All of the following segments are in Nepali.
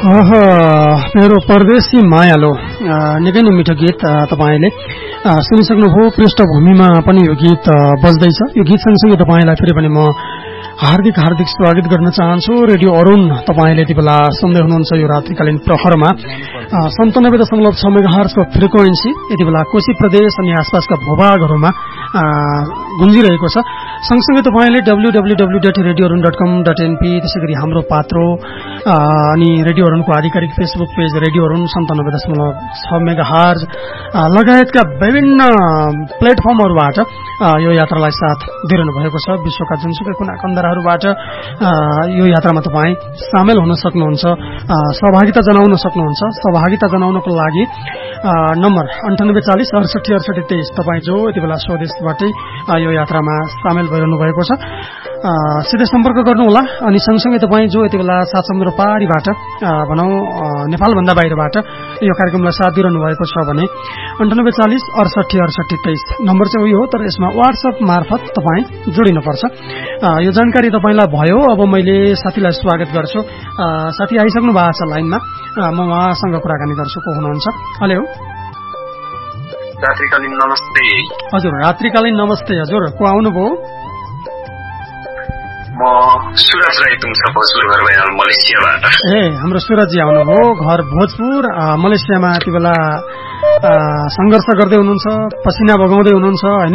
मेरो परदेशी मायालो निकै नै मिठो गीत तपाईले सुनिसक्नुभयो। पृष्ठभूमिमा पनि यो गीत बज्दैछ। यो गीत सँगसँगै तपाईलाई फेरि पनि म हार्दिक स्वागत गर्न चाहन्छु। रेडियो अरुण तपाईले यति बेला सुन्दै हुनुहुन्छ। यो रात्रिकालीन प्रहरमा 97.6 मेगाहर्जको फ्रिक्वेन्सी यति बेला कोशी प्रदेश अनि आसपासका भूभागहरूमा गुन्जिरहेको छ। सँगसँगै तपाईले www.radioarun.com.np त्यसैगरी हाम्रो पात्रो अनि रेडियो अरुणको आधिकारिक Facebook page radio Arun 97.6 megahertz लगायतका विभिन्न प्लेटफर्महरूबाट यो यात्रालाई साथ दिइरहनु भएको छ। विश्वका जुनसुकै कुना कन्दराहरूबाट यो यात्रामा तपाईँ सामेल हुन सक्नुहुन्छ, सहभागिता जनाउन सक्नुहुन्छ। सहभागिता जनाउनको लागि नम्बर 9840 68 68 23 तपाईँ जो यति बेला स्वदेशबाटै यो यात्रामा सामेल भइरहनु भएको छ सिधै सम्पर्क गर्नुहोला। अनि सँगसँगै तपाईँ जो यति बेला सात समुद्र पारीबाट भनौँ नेपालभन्दा बाहिरबाट यो कार्यक्रमलाई साथ दिइरहनु भएको छ भने 9840 68 68 23 नम्बर चाहिँ उयो हो, तर यसमा वाट्सएप मार्फत तपाईँ जोडिनुपर्छ। यो जानकारी तपाईँलाई भयो। अब मैले साथीलाई स्वागत गर्छु। साथी आइसक्नु भएको छ लाइनमा, म उहाँसँग कुराकानी गर्छु। को हुनुहुन्छ? हेलो, रात्रिकालीन नमस्ते। हजुर, रात्रिकालीन नमस्ते। हजुर, को आउनुभयो? म सुरज राई तुङसा भोजपुर घर मलेसियाबाट। ए, हाम्रो सुरजजी आउनुभयो। घर भोजपुर मलेसियामा यति बेला संघर्ष गर्दै हुनुहुन्छ, पसिना बगाउँदै हुनुहुन्छ होइन?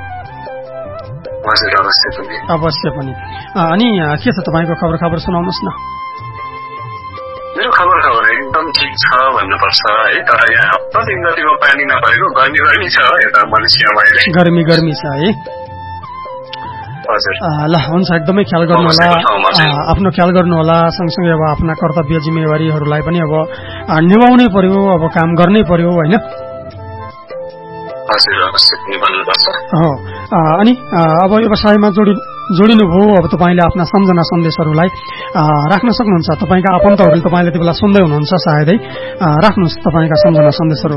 हजुर, अवश्य पनि। अनि के छ तपाईँको खबर सुनाउनुहोस् न। मेरो खबर एकदम ठिक छ भन्नुपर्छ है। तर यहाँ हप्ता दिन जतिको पानी नपरेको गर्मी छ यता मलेसियामा। गर्मी छ है। ल हुन्छ, एकदमै ख्याल गर्नुहोला, आफ्नो ख्याल गर्नुहोला। सँगसँगै अब आफ्ना कर्तव्य जिम्मेवारीहरूलाई पनि अब निभाउनै पर्यो, अब काम गर्नै पर्यो होइन? अनि अब व्यवसायमा जोडिनुभयो। अब तपाईँले आफ्ना सम्झना सन्देशहरूलाई राख्न सक्नुहुन्छ। तपाईँका आफन्तहरूले तपाईँले त्यति बेला सुन्दै हुनुहुन्छ सायदै, राख्नुहोस् तपाईँका सम्झना सन्देशहरू।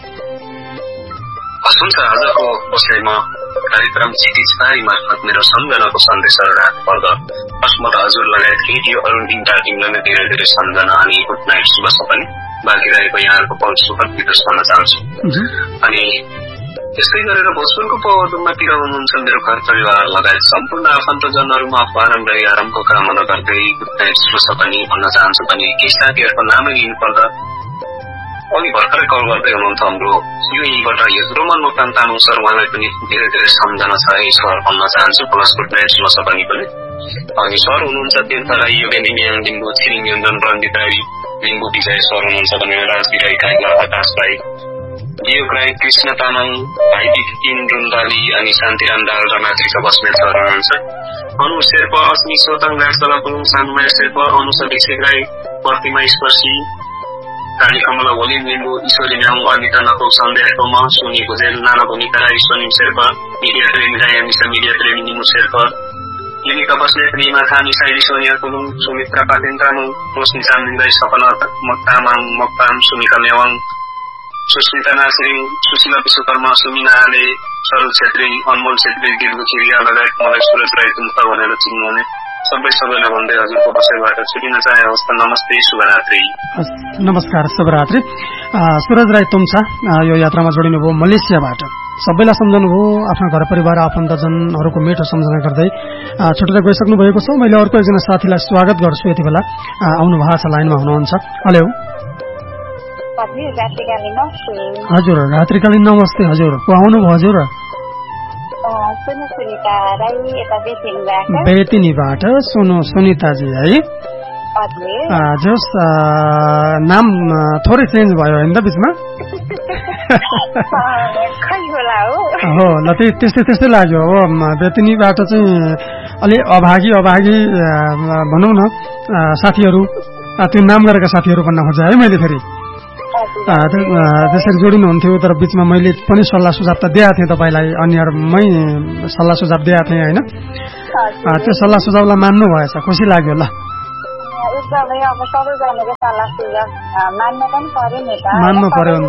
हुन्छ, आजको विषयमा कार्यक्रम चिठी मार्फत मेरो सम्झनाको सन्देशहरू राख्नुपर्दा फर्स्टमा त हजुर लगायत रेडियो अरुण टिमलाई नै धेरै धेरै सम्झना अनि गुड नाइट शुभ सपना बाँकी रहेको यहाँहरूको पल सुखद विदेश भन्न चाहन्छु। अनि त्यस्तै गरेर भोजपुरको पौवादुङमातिर हुनुहुन्छ मेरो घर परिवार लगायत सम्पूर्ण आफन्तजनहरूमा आरम्भको कामना गर्दै गुड नाइट शुभ सपना भन्न चाहन्छु। अनि केही साथीहरूको नामै लिनुपर्दा अनि भर्खरै कल गर्दै हुनुहुन्छ हाम्रो युबाट रोमन मोक्तान तामाङ सर, उहाँलाई पनि धेरै धेरै सम्झना छ है सर भन्न चाहन्छु। प्लस गुड नाइट शुभ सपना पनि। अनि सर हुनुहुन्छ तीर्थ राई, योगेनिङ लिम्बू, छिरिङ योन्जन, रञ्जित राई, लिम्बू विजय सर हुनुहुन्छ भने राजवी राई, काइला आकाश राई, योग राई, कृष्ण तामाङ, भाइदी रुन्दाली अनि शान्तिराम दाल र मातृका बस्नेत सर हुनुहुन्छ। अनु शेर्पा, अस्मी सोताङ, लाडचला गुरुङ, सानुमाया शेर्पा, अनुषा भिक्षक राई, प्रतिमा स्पर्शी, काली कमला होली लिम्बू, ईश्वरी न्याङ, अनिता नकौ, सन्देश तोमा, सोनी भुजेल, नाना भूमिका राई, सोनिम शेर्पा, मिडिया प्रेमी राई, अनिसा मिडिया प्रेमी निमु शेर्पा, युनिका बस्नेत, रिमा थामी, साइली सोनिया कुलुङ, सुमित्रा पाटेन तामाङ, रोशनी चामलिङ राई, सपना तामाङ, मक्ताम, सुमिका नेवाङ, सुस्मिता नासिरिङ, सुशीला विश्वकर्मा, सुमिना आले, सरोज छेत्री, अनमोल छेत्री, गिर्गु चिरिया लगायत मलाई सुरज राई तुङसा भनेर चिन्नुहुने सबैलाई भन्दै हजुरको बसाइबाट छुटिन चाहे अवस्था। नमस्ते, शुभरात्रि। नमस्कार, शुभरात्रि। सुरज राई तुङसा यो यात्रामा जोडिनुभयो मलेसियाबाट। सबैलाई सम्झाउनुभयो, आफ्नो घर परिवार आफन्तजनहरूको मिठो सम्झना गर्दै छुटेर गइसक्नु भएको छ। मैले अर्को एकजना साथीलाई स्वागत गर्छु। यति बेला आउनु भएको छ, लाइनमा हुनुहुन्छ। हेलो, हजुर, रात्रिकालीन नमस्ते। हजुर, को आउनुभयो? हजुर, बेतिनीबाट सुनिताजी है? जस नाम थोरै चेन्ज भयो होइन त बिचमा? हो, ल त्यस्तै लाग्यो। अब बेतिनीबाट चाहिँ अलि अभागी भनौँ न साथीहरू, त्यो नाम गरेका साथीहरू भन्न खोजेँ है मैले फेरि। त्यसरी जोडिनुहुन्थ्यो, तर बिचमा मैले पनि सल्लाह सुझाव त दिएको थिएँ तपाईँलाई, अन्यमै सल्लाह सुझाव दिएको थिएँ होइन? त्यो सल्लाह सुझावलाई मान्नु भएछ, खुसी लाग्यो। ल मान्नु पर्यो नि त।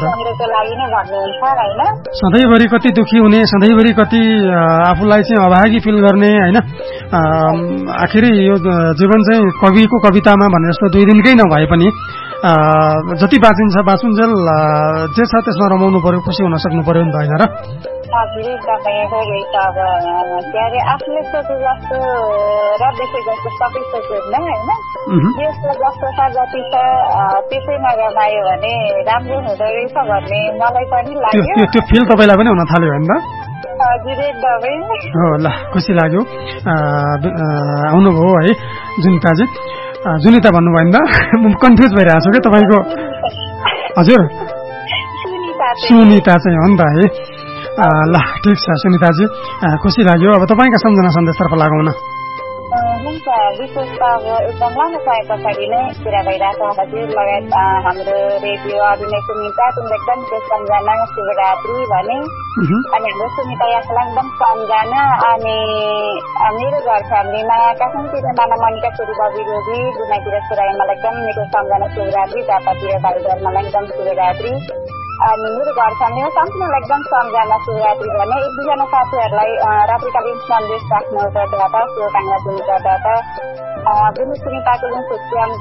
सधैँभरि कति दुखी हुने, सधैँभरि कति आफूलाई चाहिँ अभागी फिल गर्ने होइन? आखिरी यो जीवन चाहिँ कविको कवितामा भने जस्तो 2 दिनकै नभए पनि जति बाँचिन्छ बाँचुन्जेल जे छ त्यसमा रमाउनु पर्यो, खुसी हुन सक्नु पर्यो नि त, होइन र? हजुर एकदमै हो यही त। अब के अरे आफूले सोचे जस्तो र देखे जस्तो सबै सोच्दैन होइन, देशको जस्तो छ जति छ त्यसैमा रमायो भने राम्रो हुँदो रहेछ भन्ने मलाई पनि लाग्यो। त्यो फिल तपाईँलाई पनि हुन थाल्यो होइन त? हजुर एकदमै हो। ल खुसी लाग्यो आउनुभयो है जुनिताजी। जुनिता भन्नुभयो नि त, म कन्फ्युज भइरहेको छु क्या तपाईँको। हजुर सुनिता चाहिँ हो नि त है। ल ठिक छ सुनिताजी, खुसी लाग्यो। अब तपाईँका सम्झना सन्देशतर्फ लागौँ न। हुन्छ, विशेष त अब एकदम लामो समय पछाडि नै कुरा भइरहेको हजुर लगायत हाम्रो रेडियो अभिनय सुनिता तिमीले एकदम सम्झना शुभरात्रि भने, अनि हाम्रो सुनिता यासलाई एकदम सम्झना, अनि मेरो घर फ्यामिलीमा काठमाडौँतिर नाना मनिका छोरी बबी रोगी, गुनातिर छोराई मलाई एकदम मेरो सम्झना शुभरात्रि, दापातिर भाइ धर्मलाई एकदम शुभरात्रि, अनि मेरो घर फ्यामिलीमा सम्पूर्णलाई एकदम सम्झना शुभरात्रि भने, एक दुईजना साथीहरूलाई रात्रिकालीन सन्देश राख्नु पर्दा शुभकामना दिनु पर्दा बुनु सुनिताको जुन